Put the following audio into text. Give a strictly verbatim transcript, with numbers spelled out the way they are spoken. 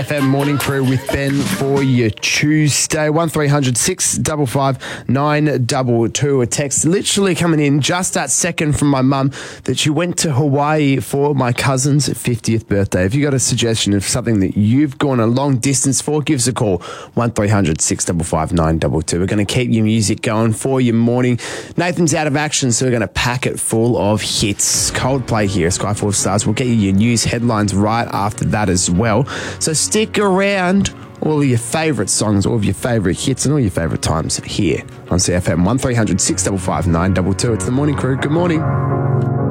F M Morning Crew with Ben for your Tuesday. one three hundred six five five nine two two. A text literally coming in just that second from my mum that she went to Hawaii for my cousin's fiftieth birthday. If you got a suggestion of something that you've gone a long distance for, give us a call. one three hundred six five five nine two two. We're going to keep your music going for your morning. Nathan's out of action, so we're going to pack it full of hits. Coldplay here, Sky Full of Stars. We'll get you your news headlines right after that as well. So stick around. All of your favourite songs, all of your favourite hits and all your favourite times here on C F M. one three hundred six five five nine two two. It's the Morning Crew. Good morning.